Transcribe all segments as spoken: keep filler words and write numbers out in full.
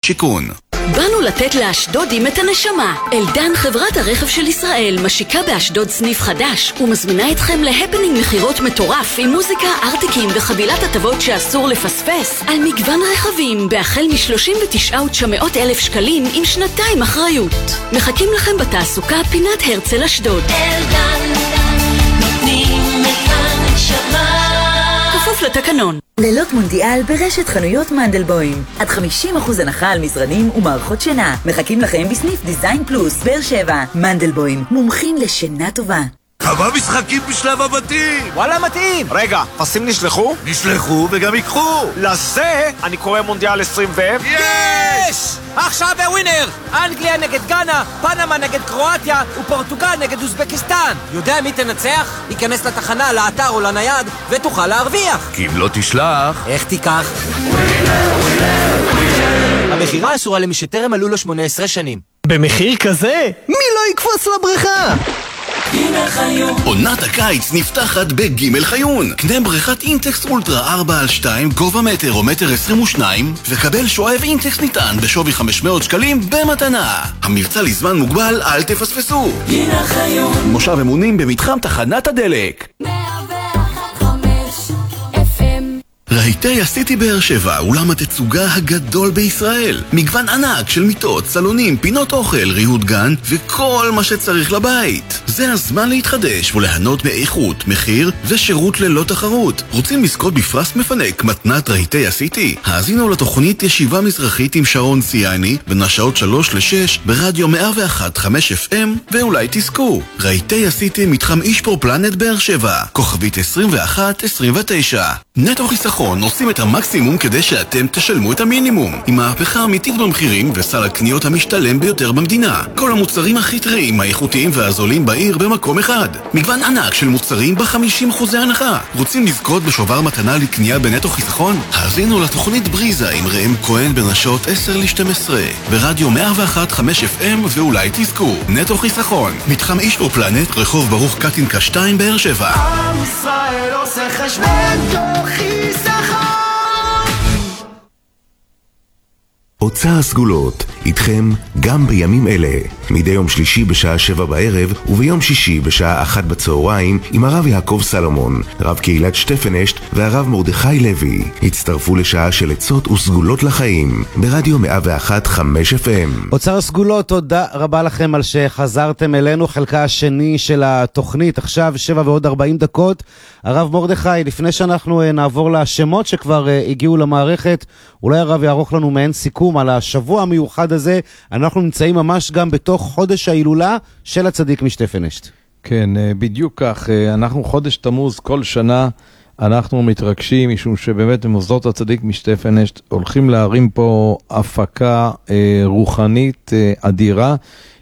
והשיכון. באנו לתת לאשדודים את הנשמה. אלדן, חברת הרכב של ישראל, משיקה באשדוד סניף חדש ומזמינה אתכם להפנינג מחירות מטורף עם מוזיקה, ארטיקים וחבילת הטבות שאסור לפספס על מגוון רכבים בהחל מ-שלושים ותשעה אלף תשע מאות שקלים עם שנתיים אחריות. מחכים לכם בתעסוקה פינת הרצל אשדוד. אלדן, נותנים את הנשמה. כפוף לתקנון. לילות מונדיאל ברשת חנויות מנדלבוים. עד חמישים אחוז הנחה על מזרנים ומערכות שינה. מחכים לכם בסניף דיזיין פלוס, באר שבע. מנדלבוים, מומחים לשינה טובה. כמה משחקים בשלב הבתים? וואלה מתאים. רגע, פסים נשלחו? נשלחו וגם ייקחו. לזה אני קורא מונדיאל עשרים ו... יש! עכשיו בווינר! אנגליה נגד גאנה, פנמה נגד קרואטיה ופורטוגל נגד אוזבקיסטן. יודע מי תנצח? ייכנס לתחנה, לאתר או לנייד ותוכל להרוויח. כי אם לא תשלח... איך תיקח? המחירה אסורה למי שטרם מלאו לו שמונה עשרה שנים. במחיר כזה? מי לא יקפוץ לבריכה? עונת הקיץ נפתחת בגימל חיון. קנה בריכת אינטקס אולטרה ארבע על שתיים, גובה מטר או מטר עשרים ושתיים, וקבל שואב אינטקס נטען בשווי חמש מאות שקלים במתנה. המבצע לזמן מוגבל, אל תפספסו. גימל חיון, מושב אמונים במתחם תחנת הדלק. רהיטי הסיטי באר שבע, אולם התצוגה הגדול בישראל. מגוון ענק של מיטות, סלונים, פינות אוכל, ריהוט גן וכל מה שצריך לבית. זה הזמן להתחדש ולהנות מאיכות, מחיר ושירות ללא תחרות. רוצים לזכות בפרס מפנק מתנת רהיטי הסיטי? האזינו לתוכנית ישיבה מזרחית עם שרון צייני בין השעות שלוש לשש ברדיו מאה ואחת נקודה חמש אף אם, ואולי תזכו. רהיטי הסיטי, מתחם אישפור פלנט באר שבע, כוכבית עשרים ואחת עשרים ותשע. נטו חיסכון, עושים את המקסימום כדי שאתם תשלמו את המינימום. עם מהפכה אמיתית במחירים וסל הקניות המשתלם ביותר במדינה. כל המוצרים הכי טריים, האיכותיים והזולים בעיר במקום אחד. מגוון ענק של מוצרים ב-חמישים אחוז הנחה. רוצים לזכות בשובר מתנה לקנייה בנטו חיסכון? האזינו לתוכנית בריזה עם ראם כהן בין השעות עשר לשתים עשרה ברדיו מאה ואחת נקודה חמש אף אם, ואולי תזכו. נטו חיסכון, מתחם אישפור פלנט, רחוב ברוך קטינקה שתיים באר שבע. עם ישראל עושה חשבון תוך חיסכון. הוצאה הסגולות, איתכם גם בימים אלה. מדי יום שלישי בשעה שבע בערב וביום שישי בשעה אחת בצהריים עם הרב יעקב סלומון, רב קהילת שטפנשט והרב מרדכי לוי. הצטרפו לשעה של עצות וסגולות לחיים ברדיו מאה ואחת נקודה חמש אף אם. הוצאה הסגולות, תודה רבה לכם על שחזרתם אלינו. חלקה השני של התוכנית עכשיו שבע ועוד ארבעים דקות. הרב מרדכי, לפני שאנחנו נעבור לשמות שכבר הגיעו למערכת, אולי הרב יערוך לנו מעין סיכום על השבוע המיוחד הזה. אנחנו נמצאים ממש גם בתוך חודש ההילולה של הצדיק משטפנשט. כן, בדיוק כך. אנחנו חודש תמוז כל שנה, אנחנו מתרגשים משום שבאמת במוסדות הצדיק משטפנשט הולכים להרים פה הפקה רוחנית אדירה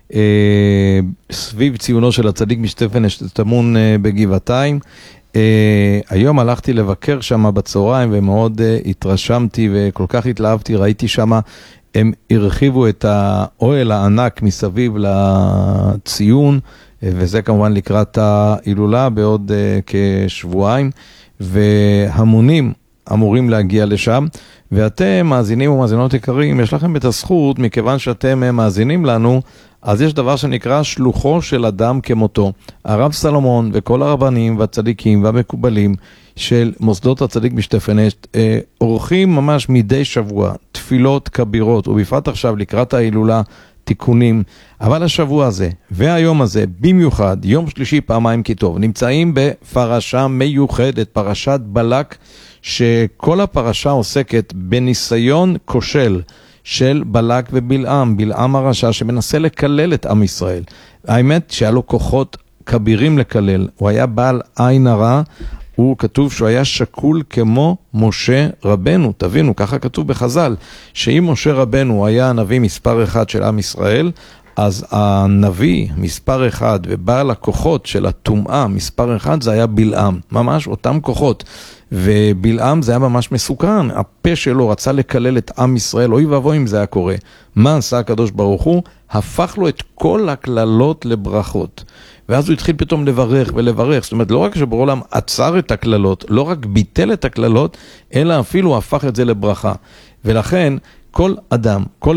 סביב ציונו של הצדיק משטפנשט תמון בגבעתיים. Uh, היום הלכתי לבקר שם בצהריים ומאוד uh, התרשמתי וכל כך התלהבתי. ראיתי שם, הם הרחיבו את האוהל הענק מסביב לציון, uh, וזה כמובן לקראת ההילולה בעוד uh, כשבועיים, והמונים אמורים להגיע לשם. ואתם מאזינים ומאזינות יקרים, יש לכם את הזכות, מכיוון שאתם מאזינים לנו, אז יש דבר שנקרא שלוחו של אדם כמותו. הרב סלומון וכל הרבנים והצדיקים והמקובלים של מוסדות הצדיק משטפנשט אה, עורכים ממש מדי שבוע תפילות כבירות, ובפרט עכשיו לקראת ההילולה תיקונים. אבל השבוע הזה והיום הזה במיוחד, יום שלישי פעמיים כי טוב, נמצאים בפרשה מיוחדת, פרשת בלק, שכל הפרשה עוסקת בניסיון כושל של בלק ובלעם, בלעם הרשע שמנסה לקלל את עם ישראל. האמת שהיה לו כוחות כבירים לקלל, הוא היה בעל עין הרע, הוא כתוב שהוא היה שקול כמו משה רבנו. תבינו, ככה כתוב בחז"ל, שאם משה רבנו היה הנביא מספר אחד של עם ישראל, אז הנביא מספר אחד ובעל הכוחות של הטומאה מספר אחד זה היה בלעם, ממש אותם כוחות. ובלעם זה היה ממש מסוכן, הפה שלו רצה לקלל את עם ישראל, אוי ואבוי אם זה היה קורה. מה עשה הקדוש ברוך הוא? הפך לו את כל הכללות לברכות. ואז הוא התחיל פתאום לברך ולברך, זאת אומרת לא רק שבורא עולם עצר את הכללות, לא רק ביטל את הכללות, אלא אפילו הפך את זה לברכה. ולכן כל אדם, כל